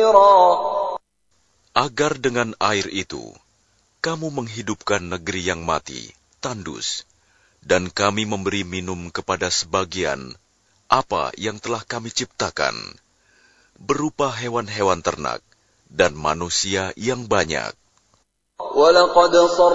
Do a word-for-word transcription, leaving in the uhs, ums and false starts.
Agar dengan air itu, kamu menghidupkan negeri yang mati, tandus, dan kami memberi minum kepada sebagian apa yang telah kami ciptakan, berupa hewan-hewan ternak dan manusia yang banyak.